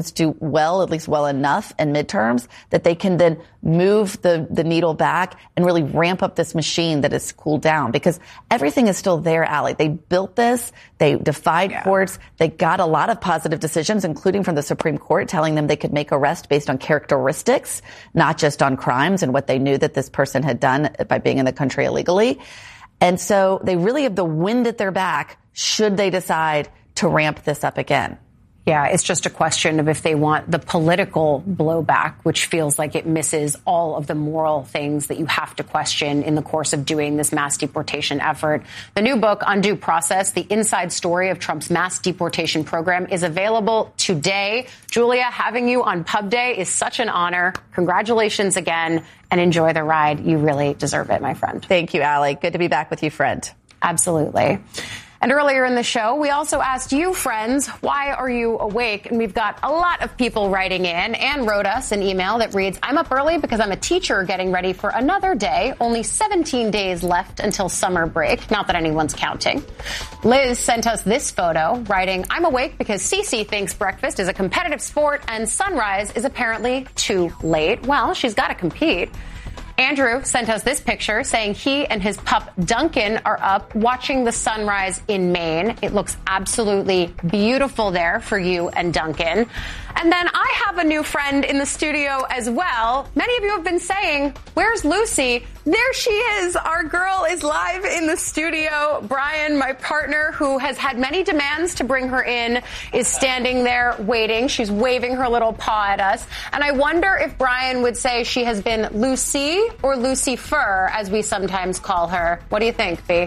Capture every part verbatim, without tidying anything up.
do well, at least well enough in midterms that they can then move the, the needle back and really ramp up this machine that has cooled down, because everything is still there, Allie. They built this. They defied yeah. courts. They got a lot of positive decisions, including from the Supreme Court, telling them they could make arrests based on characteristics, not just on crimes and what they knew that this person had done by being in the country illegally. And so they really have the wind at their back should they decide to ramp this up again. Yeah, it's just a question of if they want the political blowback, which feels like it misses all of the moral things that you have to question in the course of doing this mass deportation effort. The new book, Undue Process, the inside story of Trump's mass deportation program, is available today. Julia, having you on Pub Day is such an honor. Congratulations again, and enjoy the ride. You really deserve it, my friend. Thank you, Allie. Good to be back with you, friend. Absolutely. And earlier in the show, we also asked you, friends, why are you awake? And we've got a lot of people writing in. Anne wrote us an email that reads, I'm up early because I'm a teacher getting ready for another day. Only seventeen days left until summer break. Not that anyone's counting. Liz sent us this photo, writing, I'm awake because Cece thinks breakfast is a competitive sport and sunrise is apparently too late. Well, she's got to compete. Andrew sent us this picture saying he and his pup Duncan are up watching the sunrise in Maine. It looks absolutely beautiful there for you and Duncan. And then I have a new friend in the studio as well. Many of you have been saying, where's Lucy? There she is. Our girl is live in the studio. Brian, my partner, who has had many demands to bring her in, is standing there waiting. She's waving her little paw at us. And I wonder if Brian would say she has been Lucy or Lucifer, as we sometimes call her. What do you think, B?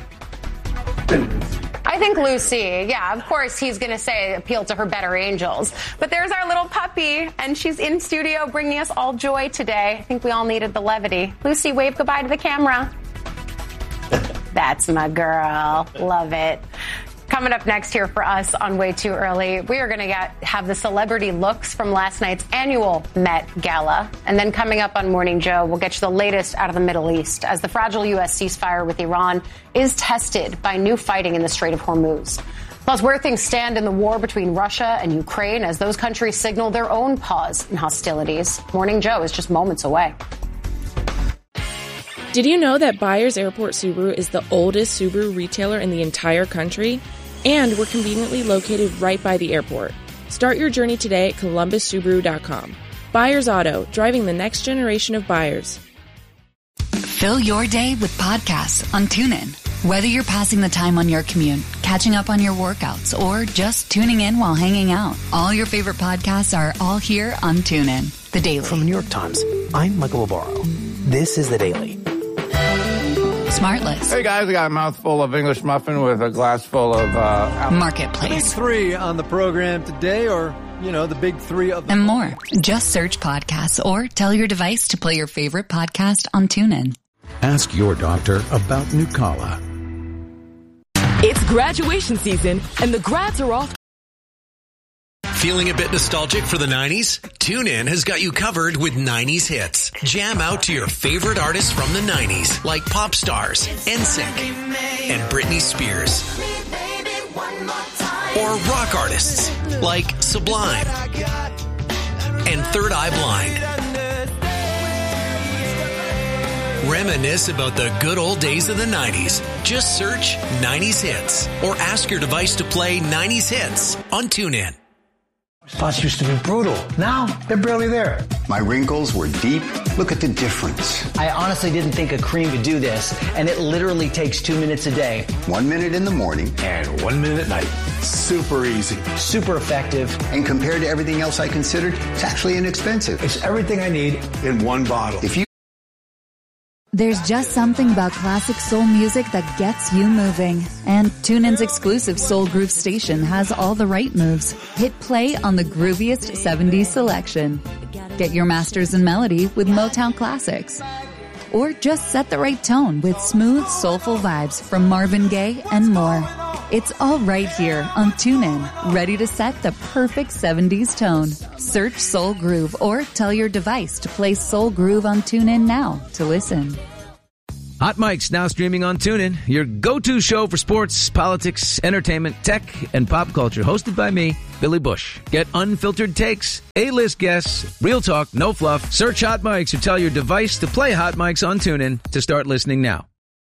I think Lucy. Yeah, of course he's going to say appeal to her better angels. But there's our little puppy, and she's in studio bringing us all joy today. I think we all needed the levity. Lucy, wave goodbye to the camera. That's my girl. Love it. Coming up next here for us on Way Too Early, we are going to get have the celebrity looks from last night's annual Met Gala. And then coming up on Morning Joe, we'll get you the latest out of the Middle East as the fragile U S ceasefire with Iran is tested by new fighting in the Strait of Hormuz. Plus, where things stand in the war between Russia and Ukraine as those countries signal their own pause in hostilities. Morning Joe is just moments away. Did you know that Byers Airport Subaru is the oldest Subaru retailer in the entire country? And we're conveniently located right by the airport. Start your journey today at columbus subaru dot com. Byers Auto, driving the next generation of buyers. Fill your day with podcasts on TuneIn. Whether you're passing the time on your commute, catching up on your workouts, or just tuning in while hanging out, all your favorite podcasts are all here on TuneIn. The Daily. From the New York Times, I'm Michael Barbaro. This is The Daily. Smartless. Hey guys, I got a mouthful of English muffin with a glass full of uh Marketplace. The big three on the program today, or, you know, the big three of the and more. Just search podcasts or tell your device to play your favorite podcast on TuneIn. Ask your doctor about Nucala. It's graduation season and the grads are off. Feeling a bit nostalgic for the nineties? TuneIn has got you covered with nineties hits. Jam out to your favorite artists from the nineties, like Pop Stars, N Sync, and Britney Spears. Or rock artists, like Sublime and Third Eye Blind. Reminisce about the good old days of the nineties. Just search nineties hits or ask your device to play nineties hits on TuneIn. Spots used to be brutal. Now, they're barely there. My wrinkles were deep. Look at the difference. I honestly didn't think a cream could do this, and it literally takes two minutes a day. One minute in the morning. And one minute at night. Super easy. Super effective. And compared to everything else I considered, it's actually inexpensive. It's everything I need in one bottle. If you There's just something about classic soul music that gets you moving. And TuneIn's exclusive Soul Groove station has all the right moves. Hit play on the grooviest seventies selection. Get your masters in melody with Motown classics. Or just set the right tone with smooth, soulful vibes from Marvin Gaye and more. It's all right here on TuneIn, ready to set the perfect seventies tone. Search Soul Groove or tell your device to play Soul Groove on TuneIn now to listen. Hot Mic's now streaming on TuneIn, your go-to show for sports, politics, entertainment, tech, and pop culture. Hosted by me, Billy Bush. Get unfiltered takes, A-list guests, real talk, no fluff. Search Hot Mics or tell your device to play Hot Mics on TuneIn to start listening now.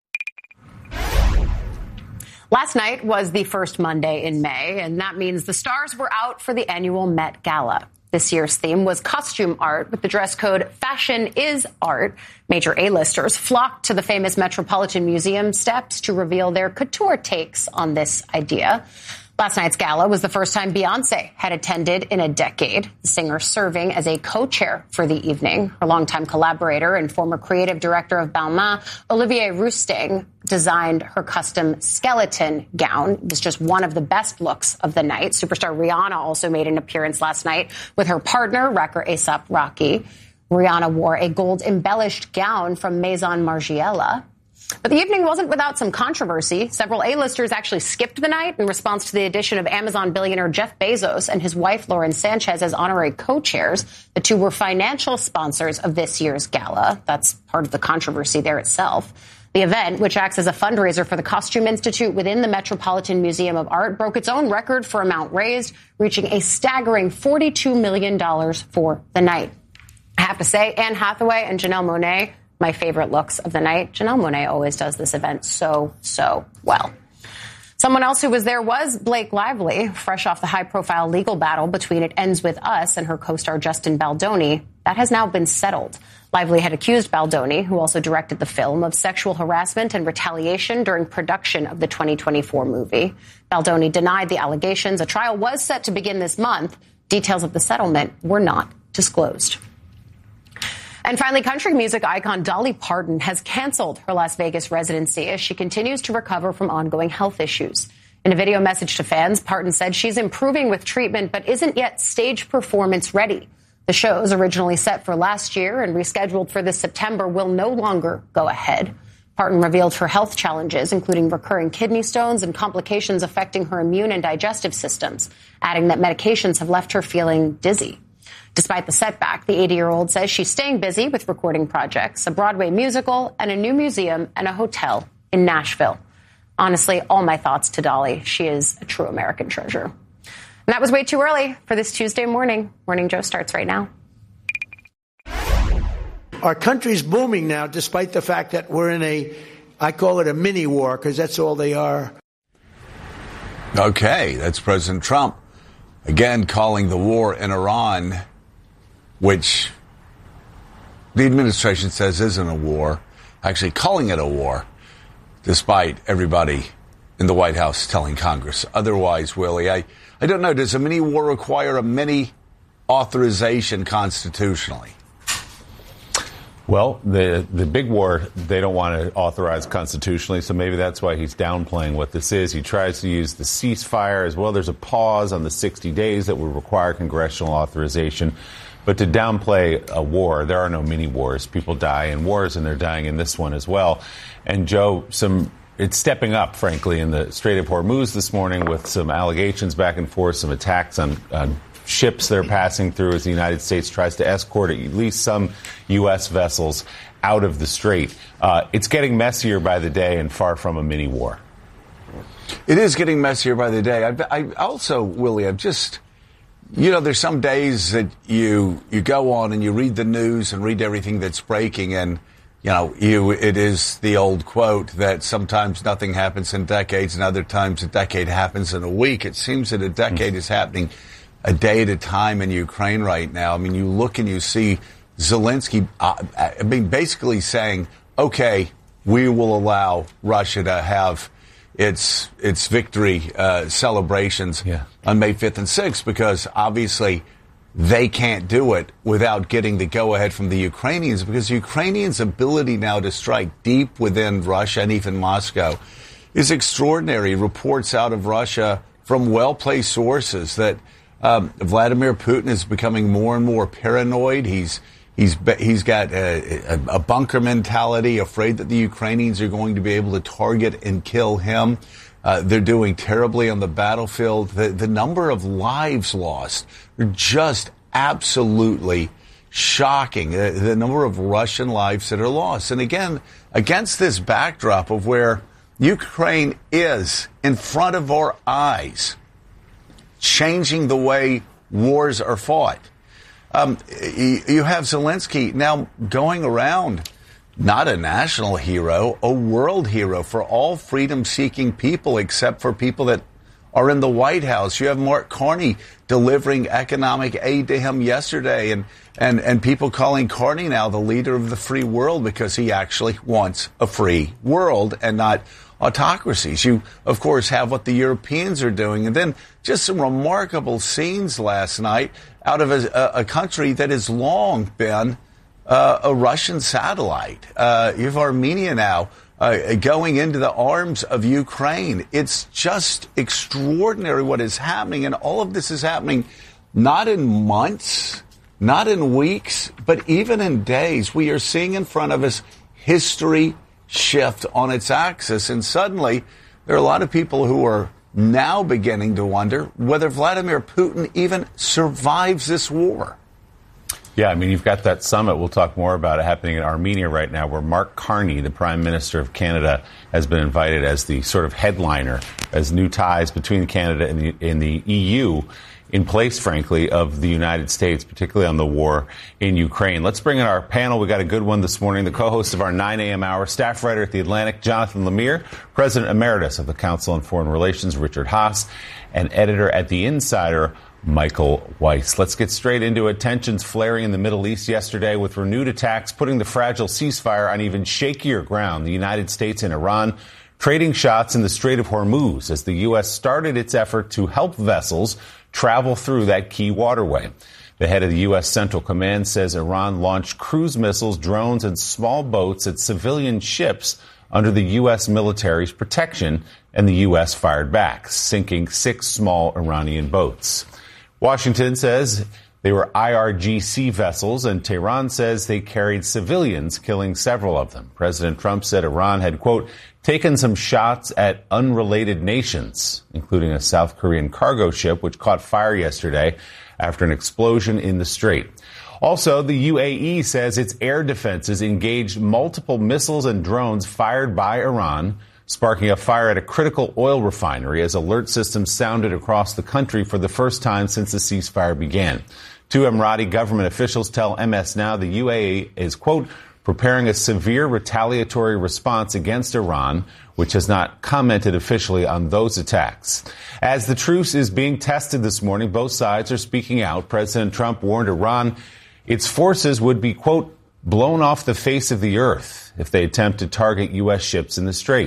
Last night was the first Monday in May, and that means the stars were out for the annual Met Gala. This year's theme was costume art with the dress code Fashion is Art. Major A-listers flocked to the famous Metropolitan Museum steps to reveal their couture takes on this idea. Last night's gala was the first time Beyoncé had attended in a decade, the singer serving as a co-chair for the evening. Her longtime collaborator and former creative director of Balmain, Olivier Rousteing, designed her custom skeleton gown. It was just one of the best looks of the night. Superstar Rihanna also made an appearance last night with her partner, rapper A$AP Rocky. Rihanna wore a gold-embellished gown from Maison Margiela. But the evening wasn't without some controversy. Several A-listers actually skipped the night in response to the addition of Amazon billionaire Jeff Bezos and his wife Lauren Sanchez as honorary co-chairs. The two were financial sponsors of this year's gala. That's part of the controversy there itself. The event, which acts as a fundraiser for the Costume Institute within the Metropolitan Museum of Art, broke its own record for amount raised, reaching a staggering forty-two million dollars for the night. I have to say, Anne Hathaway and Janelle Monáe, my favorite looks of the night. Janelle Monáe always does this event so, so well. Someone else who was there was Blake Lively, fresh off the high-profile legal battle between It Ends With Us and her co-star Justin Baldoni. That has now been settled. Lively had accused Baldoni, who also directed the film, of sexual harassment and retaliation during production of the twenty twenty-four movie. Baldoni denied the allegations. A trial was set to begin this month. Details of the settlement were not disclosed. And finally, country music icon Dolly Parton has canceled her Las Vegas residency as she continues to recover from ongoing health issues. In a video message to fans, Parton said she's improving with treatment but isn't yet stage performance ready. The shows, originally set for last year and rescheduled for this September, will no longer go ahead. Parton revealed her health challenges, including recurring kidney stones and complications affecting her immune and digestive systems, adding that medications have left her feeling dizzy. Despite the setback, the eighty-year-old says she's staying busy with recording projects, a Broadway musical, and a new museum and a hotel in Nashville. Honestly, all my thoughts to Dolly. She is a true American treasure. And that was way too early for this Tuesday morning. Morning Joe starts right now. Our country's booming now, despite the fact that we're in a, I call it a mini war, because that's all they are. Okay, that's President Trump again calling the war in Iran, which the administration says isn't a war, actually calling it a war, despite everybody in the White House telling Congress otherwise. Willie, I, I don't know, does a mini war require a mini authorization constitutionally? Well, the the big war, they don't want to authorize constitutionally, so maybe that's why he's downplaying what this is. He tries to use the ceasefire as well. There's a pause on the sixty days that would require congressional authorization. But to downplay a war, there are no mini wars. People die in wars, and they're dying in this one as well. And, Joe, some it's stepping up, frankly, in the Strait of Hormuz this morning with some allegations back and forth, some attacks on, on ships they're passing through as the United States tries to escort at least some U S vessels out of the strait. Uh, it's getting messier by the day and far from a mini war. It is getting messier by the day. I, I also, Willie, I've just, you know, there's some days that you you go on and you read the news and read everything that's breaking, and you know, you it is the old quote that sometimes nothing happens in decades and other times a decade happens in a week. It seems that a decade mm. is happening a day at a time in Ukraine right now. I mean, you look and you see Zelensky, uh, I mean, basically saying, okay, we will allow Russia to have its its victory uh, celebrations yeah. on May fifth and sixth, because obviously they can't do it without getting the go-ahead from the Ukrainians, because the Ukrainians' ability now to strike deep within Russia and even Moscow is extraordinary. Reports out of Russia from well-placed sources that Um, Vladimir Putin is becoming more and more paranoid. He's he's he's got a, a bunker mentality, afraid that the Ukrainians are going to be able to target and kill him. Uh, they're doing terribly on the battlefield. The, the number of lives lost are just absolutely shocking, the, the number of Russian lives that are lost. And again, against this backdrop of where Ukraine is in front of our eyes, changing the way wars are fought. Um, you have Zelensky now going around, not a national hero, a world hero for all freedom-seeking people except for people that are in the White House. You have Mark Carney delivering economic aid to him yesterday, and, and, and people calling Carney now the leader of the free world because he actually wants a free world and not autocracies. You, of course, have what the Europeans are doing. And then just some remarkable scenes last night out of a, a country that has long been uh, a Russian satellite. Uh, you have Armenia now uh, going into the arms of Ukraine. It's just extraordinary what is happening. And all of this is happening not in months, not in weeks, but even in days. We are seeing in front of us history shift on its axis. And suddenly there are a lot of people who are now beginning to wonder whether Vladimir Putin even survives this war. Yeah, I mean, you've got that summit. We'll talk more about it happening in Armenia right now, where Mark Carney, the Prime Minister of Canada, has been invited as the sort of headliner, as new ties between Canada and the, and the E U in place, frankly, of the United States, particularly on the war in Ukraine. Let's bring in our panel. We got a good one this morning. The co-host of our nine a.m. hour, staff writer at The Atlantic, Jonathan Lemire, President Emeritus of the Council on Foreign Relations, Richard Haass, and editor at The Insider, Michael Weiss. Let's get straight into it. Tensions flaring in the Middle East yesterday with renewed attacks, putting the fragile ceasefire on even shakier ground. The United States and Iran trading shots in the Strait of Hormuz as the U S started its effort to help vessels travel through that key waterway. The head of the U S Central Command says Iran launched cruise missiles, drones, and small boats at civilian ships under the U S military's protection, and the U S fired back, sinking six small Iranian boats. Washington says they were I R G C vessels, and Tehran says they carried civilians, killing several of them. President Trump said Iran had, quote, taken some shots at unrelated nations, including a South Korean cargo ship, which caught fire yesterday after an explosion in the strait. Also, the U A E says its air defenses engaged multiple missiles and drones fired by Iran, sparking a fire at a critical oil refinery as alert systems sounded across the country for the first time since the ceasefire began. Two Emirati government officials tell M S Now the U A E is, quote, preparing a severe retaliatory response against Iran, which has not commented officially on those attacks. As the truce is being tested this morning, both sides are speaking out. President Trump warned Iran its forces would be, quote, blown off the face of the earth if they attempt to target U S ships in the strait.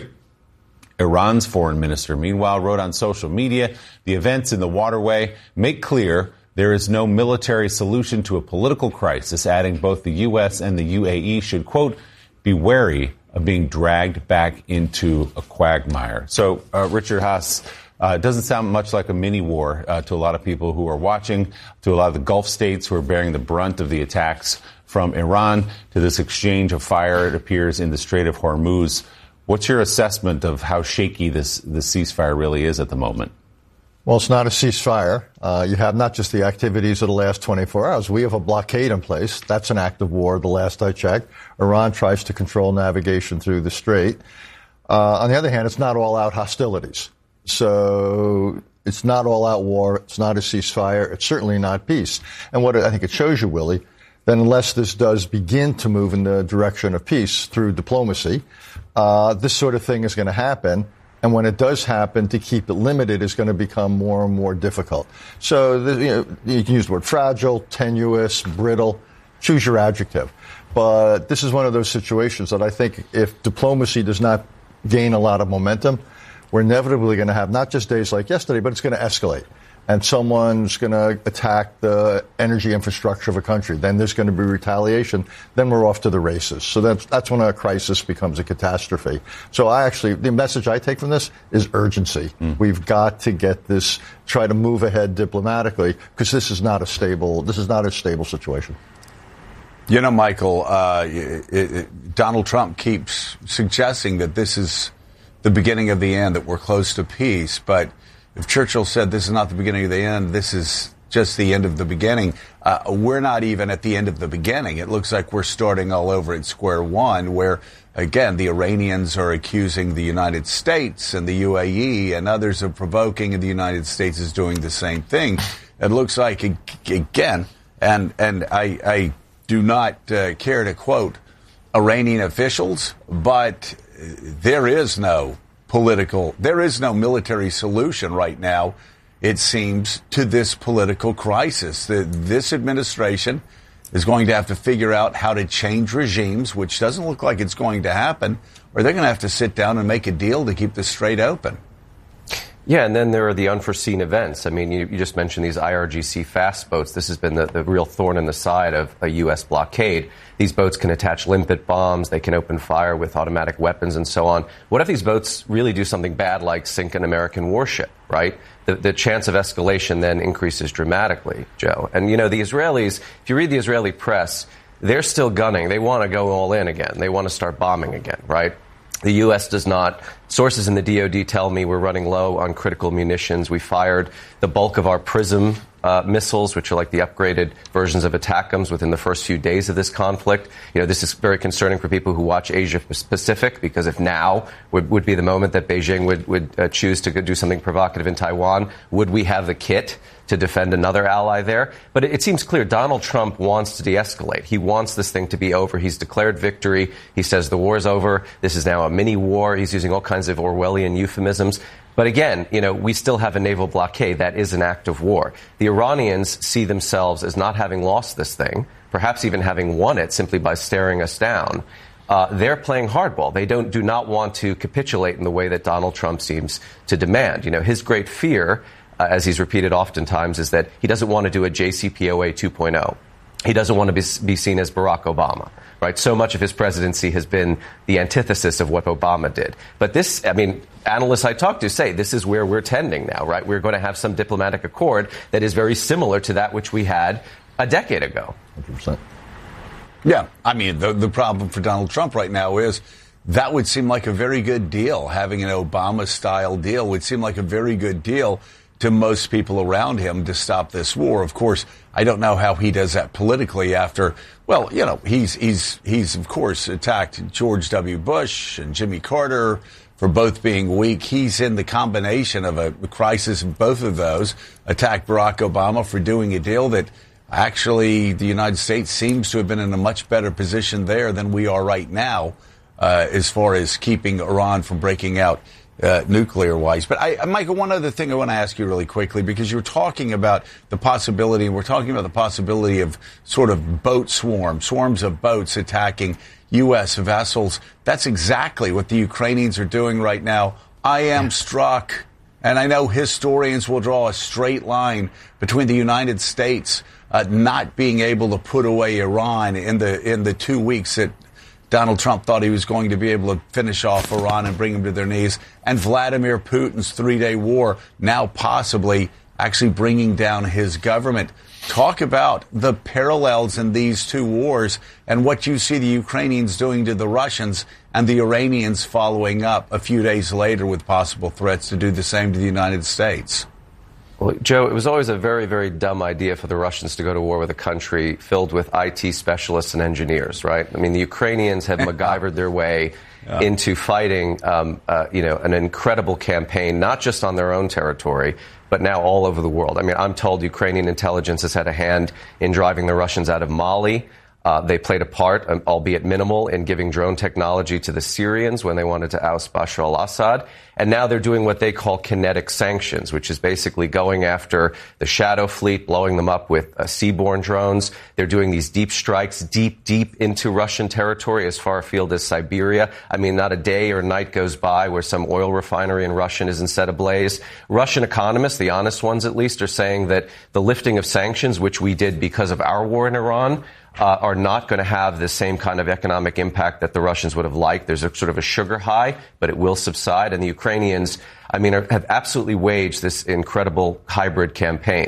Iran's foreign minister, meanwhile, wrote on social media, the events in the waterway make clear there is no military solution to a political crisis, adding both the U S and the U A E should, quote, be wary of being dragged back into a quagmire. So, uh, Richard Haass, uh, it doesn't sound much like a mini war uh, to a lot of people who are watching, to a lot of the Gulf states who are bearing the brunt of the attacks from Iran, to this exchange of fire, it appears, in the Strait of Hormuz. What's your assessment of how shaky this, this ceasefire really is at the moment? Well, it's not a ceasefire. Uh, you have not just the activities of the last twenty-four hours. We have a blockade in place. That's an act of war, the last I checked. Iran tries to control navigation through the strait. Uh, on the other hand, it's not all-out hostilities. So it's not all-out war. It's not a ceasefire. It's certainly not peace. And what I think it shows you, Willie, that unless this does begin to move in the direction of peace through diplomacy, uh, this sort of thing is going to happen. And when it does happen, to keep it limited is going to become more and more difficult. So the, you know, you can use the word fragile, tenuous, brittle, choose your adjective. But this is one of those situations that I think if diplomacy does not gain a lot of momentum, we're inevitably going to have not just days like yesterday, but it's going to escalate. And someone's going to attack the energy infrastructure of a country. Then there's going to be retaliation. Then we're off to the races. So that's, that's when a crisis becomes a catastrophe. So I actually, the message I take from this is urgency. Mm. We've got to get this, try to move ahead diplomatically, because this is not a stable, this is not a stable situation. You know, Michael, uh, it, it, Donald Trump keeps suggesting that this is the beginning of the end, that we're close to peace. But if Churchill said this is not the beginning of the end, this is just the end of the beginning. Uh, we're not even at the end of the beginning. It looks like we're starting all over at square one, where, again, the Iranians are accusing the United States and the U A E and others of provoking, and the United States is doing the same thing. It looks like, again, and, and I, I do not uh, care to quote Iranian officials, but there is no political, there is no military solution right now, it seems, to this political crisis. The, this administration is going to have to figure out how to change regimes, which doesn't look like it's going to happen, or they're going to have to sit down and make a deal to keep the Strait open. Yeah, and then there are the unforeseen events. I mean, you, you just mentioned these I R G C fast boats. This has been the, the real thorn in the side of a U S blockade. These boats can attach limpet bombs. They can open fire with automatic weapons and so on. What if these boats really do something bad like sink an American warship, right? The, the chance of escalation then increases dramatically, Joe. And, you know, the Israelis, if you read the Israeli press, they're still gunning. They want to go all in again. They want to start bombing again, right? The U S does not. Sources in the D O D tell me we're running low on critical munitions. We fired the bulk of our PRISM uh, missiles, which are like the upgraded versions of ATACMS, within the first few days of this conflict. You know, this is very concerning for people who watch Asia Pacific, because if now would, would be the moment that Beijing would, would uh, choose to do something provocative in Taiwan, would we have the kit to defend another ally there? But it, it seems clear Donald Trump wants to de-escalate. He wants this thing to be over. He's declared victory. He says the war is over. This is now a mini war. He's using all kinds of Orwellian euphemisms. But again, you know, we still have a naval blockade. That is an act of war. The Iranians see themselves as not having lost this thing, perhaps even having won it simply by staring us down. Uh, they're playing hardball. They don't do not want to capitulate in the way that Donald Trump seems to demand. You know, his great fear, uh, as he's repeated oftentimes, is that he doesn't want to do a J C P O A two point oh. He doesn't want to be, be seen as Barack Obama, right? So much of his presidency has been the antithesis of what Obama did. But this, I mean, analysts I talk to say this is where we're tending now, right? We're going to have some diplomatic accord that is very similar to that which we had a decade ago. one hundred percent. Yeah, I mean, the, the problem for Donald Trump right now is that would seem like a very good deal. Having an Obama-style deal would seem like a very good deal to most people around him to stop this war. Of course, I don't know how he does that politically after, well, you know, he's, he's, he's of course attacked George W. Bush and Jimmy Carter for both being weak. He's in the combination of a crisis of both of those, attacked Barack Obama for doing a deal that actually the United States seems to have been in a much better position there than we are right now, uh, as far as keeping Iran from breaking out Uh, nuclear-wise. But, I, Michael, one other thing I want to ask you really quickly, because you were talking about the possibility, and we're talking about the possibility of sort of boat swarms, swarms of boats attacking U S vessels. That's exactly what the Ukrainians are doing right now. I am struck, and I know historians will draw a straight line between the United States uh, not being able to put away Iran in the in the two weeks that Donald Trump thought he was going to be able to finish off Iran and bring them to their knees, and Vladimir Putin's three-day war now possibly actually bringing down his government. Talk about the parallels in these two wars and what you see the Ukrainians doing to the Russians and the Iranians following up a few days later with possible threats to do the same to the United States. Well, Joe, it was always a very, very dumb idea for the Russians to go to war with a country filled with I T specialists and engineers, right? I mean, the Ukrainians have MacGyvered their way yeah. into fighting, um, uh, you know, an incredible campaign, not just on their own territory, but now all over the world. I mean, I'm told Ukrainian intelligence has had a hand in driving the Russians out of Mali. Uh, they played a part, um, albeit minimal, in giving drone technology to the Syrians when they wanted to oust Bashar al-Assad. And now they're doing what they call kinetic sanctions, which is basically going after the Shadow Fleet, blowing them up with uh, seaborne drones. They're doing these deep strikes deep, deep into Russian territory, as far afield as Siberia. I mean, not a day or night goes by where some oil refinery in Russia isn't set ablaze. Russian economists, the honest ones at least, are saying that the lifting of sanctions, which we did because of our war in Iran, Uh, are not going to have the same kind of economic impact that the Russians would have liked. There's a sort of a sugar high, but it will subside. And the Ukrainians, I mean, are, have absolutely waged this incredible hybrid campaign.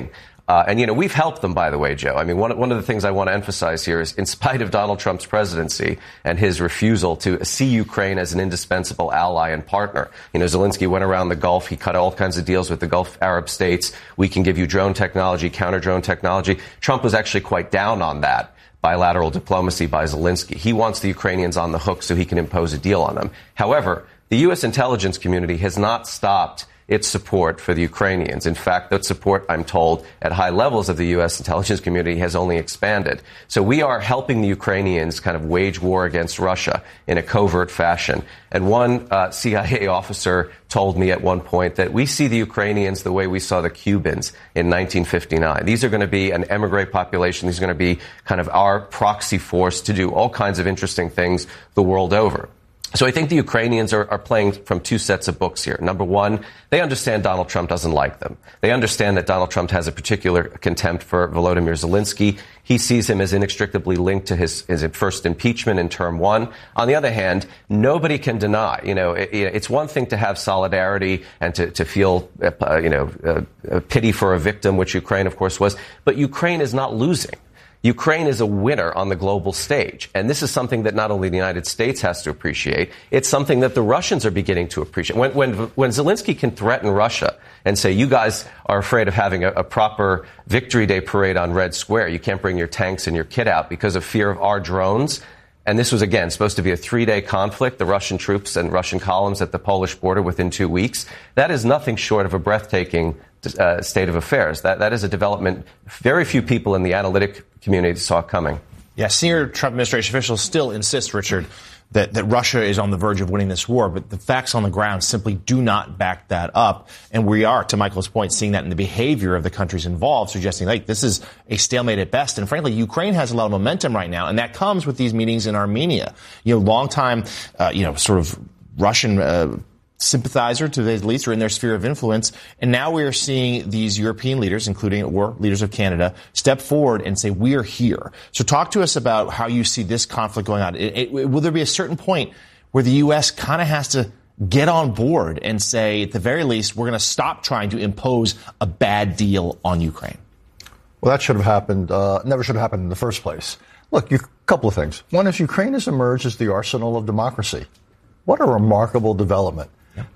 Uh, and, you know, we've helped them, by the way, Joe. I mean, one, one of the things I want to emphasize here is in spite of Donald Trump's presidency and his refusal to see Ukraine as an indispensable ally and partner, you know, Zelensky went around the Gulf. He cut all kinds of deals with the Gulf Arab states. We can give you drone technology, counter-drone technology. Trump was actually quite down on that bilateral diplomacy by Zelensky. He wants the Ukrainians on the hook so he can impose a deal on them. However, the U S intelligence community has not stopped its support for the Ukrainians. In fact, that support, I'm told, at high levels of the U S intelligence community has only expanded. So we are helping the Ukrainians kind of wage war against Russia in a covert fashion. And one uh, C I A officer told me at one point that we see the Ukrainians the way we saw the Cubans in nineteen fifty-nine. These are going to be an emigre population. These are going to be kind of our proxy force to do all kinds of interesting things the world over. So I think the Ukrainians are, are playing from two sets of books here. Number one, they understand Donald Trump doesn't like them. They understand that Donald Trump has a particular contempt for Volodymyr Zelensky. He sees him as inextricably linked to his, his first impeachment in term one. On the other hand, nobody can deny, you know, it, it's one thing to have solidarity and to, to feel, uh, you know, uh, pity for a victim, which Ukraine, of course, was. But Ukraine is not losing. Ukraine is a winner on the global stage. And this is something that not only the United States has to appreciate, it's something that the Russians are beginning to appreciate. When, when, when Zelensky can threaten Russia and say, you guys are afraid of having a, a proper Victory Day parade on Red Square, you can't bring your tanks and your kit out because of fear of our drones. And this was, again, supposed to be a three-day conflict, the Russian troops and Russian columns at the Polish border within two weeks. That is nothing short of a breathtaking uh, state of affairs. That, that is a development very few people in the analytic community saw coming. Yeah, senior Trump administration officials still insist, Richard, that, that Russia is on the verge of winning this war, but the facts on the ground simply do not back that up. And we are, to Michael's point, seeing that in the behavior of the countries involved, suggesting, like, this is a stalemate at best. And frankly, Ukraine has a lot of momentum right now, and that comes with these meetings in Armenia. You know, longtime, uh, you know, sort of Russian uh, sympathizer, to the least, or in their sphere of influence. And now we are seeing these European leaders, including or leaders of Canada, step forward and say, we are here. So talk to us about how you see this conflict going on. It, it, will there be a certain point where the U S kind of has to get on board and say, at the very least, we're going to stop trying to impose a bad deal on Ukraine? Well, that should have happened, uh, never should have happened in the first place. Look, a couple of things. One is Ukraine has emerged as the arsenal of democracy. What a remarkable development.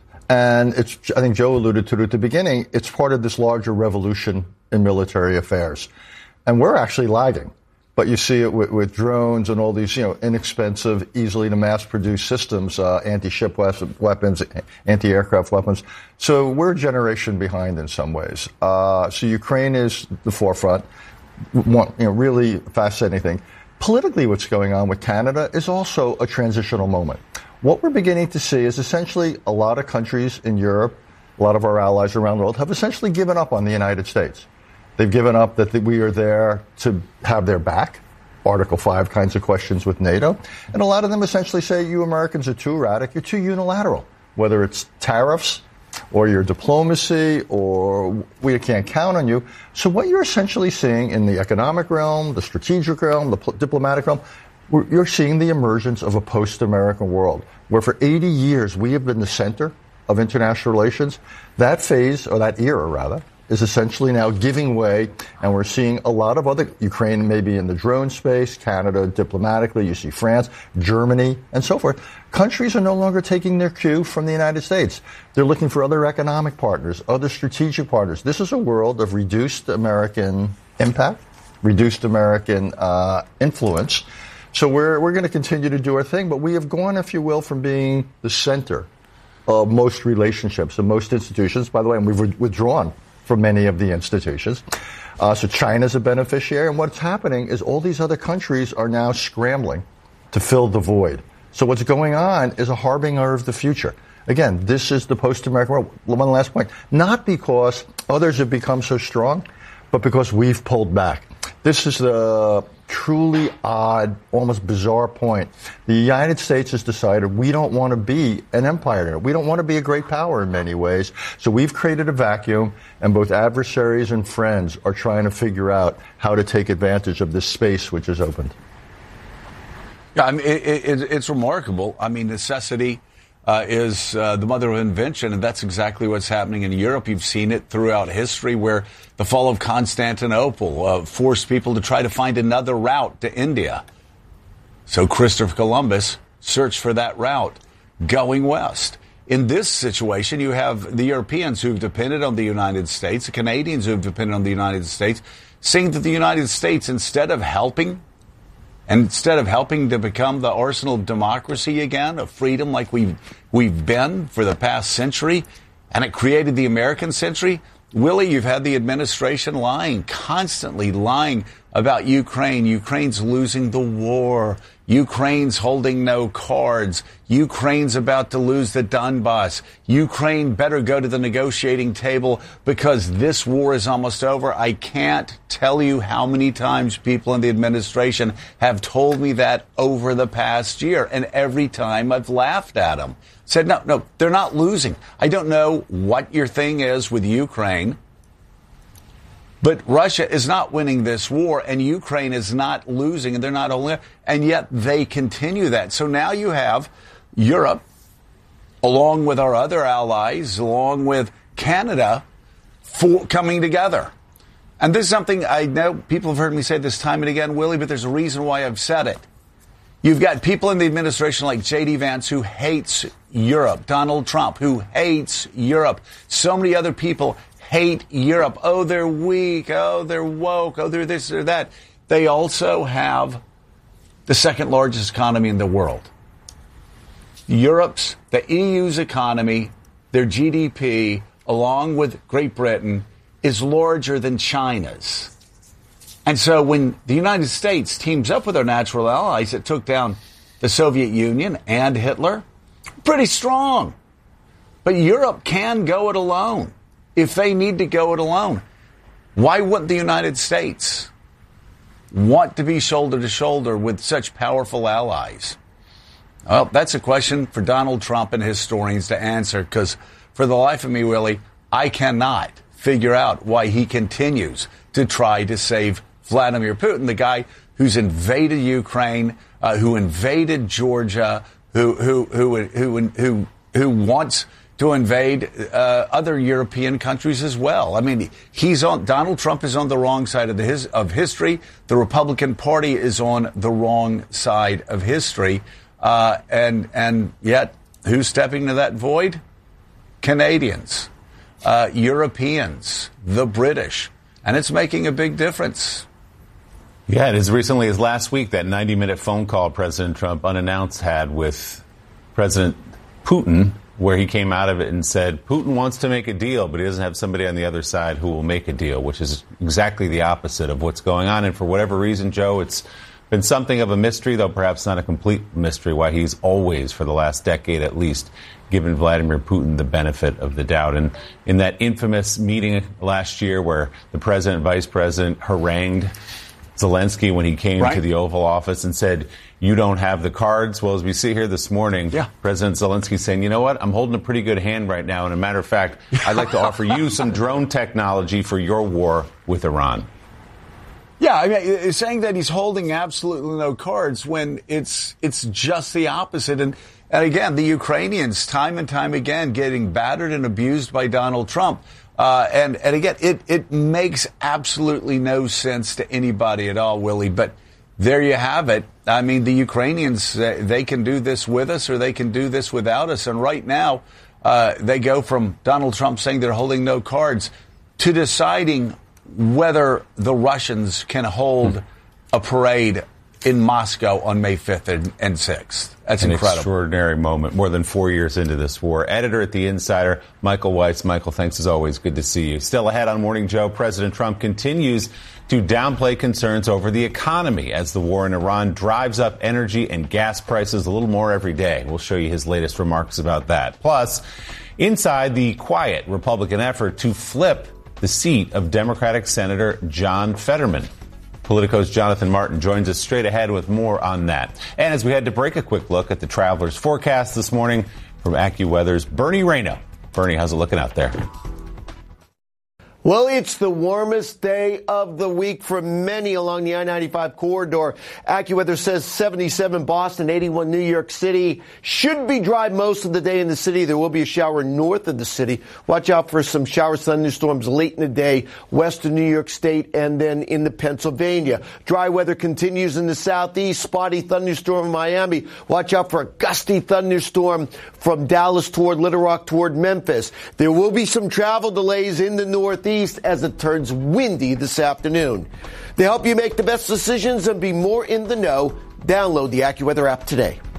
And it's, I think Joe alluded to it at the beginning, it's part of this larger revolution in military affairs. And we're actually lagging. But you see it with, with drones and all these, you know, inexpensive, easily to mass-produce systems, uh, anti-ship weapons, anti-aircraft weapons. So we're a generation behind in some ways. Uh, so Ukraine is the forefront. One, you know, really fascinating thing. Politically, what's going on with Canada is also a transitional moment. What we're beginning to see is essentially a lot of countries in Europe, a lot of our allies around the world have essentially given up on the United States. They've given up that we are there to have their back, Article five kinds of questions with NATO. And a lot of them essentially say, you Americans are too erratic, you're too unilateral, whether it's tariffs or your diplomacy or we can't count on you. So what you're essentially seeing in the economic realm, the strategic realm, the pl- diplomatic realm, you're seeing the emergence of a post-American world where for eighty years we have been the center of international relations. That phase, or that era rather, is essentially now giving way, and we're seeing a lot of other, Ukraine maybe in the drone space, Canada diplomatically, you see France, Germany, and so forth. Countries are no longer taking their cue from the United States. They're looking for other economic partners, other strategic partners. This is a world of reduced American impact, reduced American uh, influence. So we're we're going to continue to do our thing, but we have gone, if you will, from being the center of most relationships and most institutions. By the way, and we've withdrawn from many of the institutions. Uh, so China's a beneficiary, and what's happening is all these other countries are now scrambling to fill the void. So what's going on is a harbinger of the future. Again, this is the post-American world. One last point. Not because others have become so strong, but because we've pulled back. This is the truly odd, almost bizarre point. The United States has decided we don't want to be an empire. We don't want to be a great power in many ways. So we've created a vacuum, and both adversaries and friends are trying to figure out how to take advantage of this space which is opened. Yeah, I mean, it, it, it's remarkable. I mean, necessity uh, is uh, the mother of invention, and that's exactly what's happening in Europe. You've seen it throughout history, where the fall of Constantinople uh, forced people to try to find another route to India. So Christopher Columbus searched for that route, going west. In this situation, you have the Europeans who've depended on the United States, the Canadians who've depended on the United States, saying that the United States, instead of helping, and instead of helping to become the arsenal of democracy again, of freedom like we've, we've been for the past century, and it created the American century, Willie, you've had the administration lying, constantly lying about Ukraine. Ukraine's losing the war. Ukraine's holding no cards. Ukraine's about to lose the Donbass. Ukraine better go to the negotiating table because this war is almost over. I can't tell you how many times people in the administration have told me that over the past year. And every time I've laughed at them. Said, no, no, they're not losing. I don't know what your thing is with Ukraine, but Russia is not winning this war, and Ukraine is not losing, and they're not only, and yet they continue that. So now you have Europe, along with our other allies, along with Canada, for coming together. And this is something I know people have heard me say this time and again, Willie, but there's a reason why I've said it. You've got people in the administration like J D Vance who hates Europe, Donald Trump who hates Europe, so many other people hate Europe. Oh, they're weak. Oh, they're woke. Oh, they're this or that. They also have the second largest economy in the world. Europe's, the E U's economy, their G D P, along with Great Britain, is larger than China's. And so when the United States teams up with our natural allies that took down the Soviet Union and Hitler, pretty strong. But Europe can go it alone if they need to go it alone. Why wouldn't the United States want to be shoulder to shoulder with such powerful allies? Well, that's a question for Donald Trump and historians to answer, because for the life of me, Willie, I cannot figure out why he continues to try to save Vladimir Putin, the guy who's invaded Ukraine, uh, who invaded Georgia, who who who who who, who wants to invade uh, other European countries as well. I mean, he's on. Donald Trump is on the wrong side of the his, of history. The Republican Party is on the wrong side of history, uh, and and yet, who's stepping to that void? Canadians, uh, Europeans, the British, and it's making a big difference. Yeah, and as recently as last week, that ninety-minute phone call President Trump unannounced had with President Putin, where he came out of it and said Putin wants to make a deal, but he doesn't have somebody on the other side who will make a deal, which is exactly the opposite of what's going on. And for whatever reason, Joe, it's been something of a mystery, though perhaps not a complete mystery, why he's always, for the last decade at least, given Vladimir Putin the benefit of the doubt. And in that infamous meeting last year where the president and vice president harangued Zelensky when he came right to the Oval Office and said, you don't have the cards. Well, as we see here this morning, yeah. President Zelensky saying, you know what, I'm holding a pretty good hand right now. And a matter of fact, I'd like to offer you some drone technology for your war with Iran. Yeah, I mean, saying that he's holding absolutely no cards when it's it's just the opposite. And, and again, the Ukrainians, time and time again, getting battered and abused by Donald Trump. Uh, and, and again, it, it makes absolutely no sense to anybody at all, Willie. But there you have it. I mean, the Ukrainians, they can do this with us or they can do this without us. And right now, uh, they go from Donald Trump saying they're holding no cards to deciding whether the Russians can hold hmm. a parade in Moscow on May fifth and, and sixth. That's An incredible. Extraordinary moment, more than four years into this war. Editor at The Insider, Michael Weiss. Michael, thanks as always. Good to see you. Still ahead on Morning Joe, President Trump continues to downplay concerns over the economy as the war in Iran drives up energy and gas prices a little more every day. We'll show you his latest remarks about that. Plus, inside the quiet Republican effort to flip the seat of Democratic Senator John Fetterman. Politico's Jonathan Martin joins us straight ahead with more on that. And as we had to break a quick look at the traveler's forecast this morning from AccuWeather's Bernie Rayno. Bernie, how's it looking out there? Well, it's the warmest day of the week for many along the I ninety-five corridor. AccuWeather says seventy-seven Boston, eighty-one New York City. Should be dry most of the day in the city. There will be a shower north of the city. Watch out for some showers, thunderstorms late in the day, west of New York State, and then into Pennsylvania. Dry weather continues in the southeast. Spotty thunderstorm in Miami. Watch out for a gusty thunderstorm from Dallas toward Little Rock toward Memphis. There will be some travel delays in the northeast as it turns windy this afternoon. To help you make the best decisions and be more in the know, download the AccuWeather app today.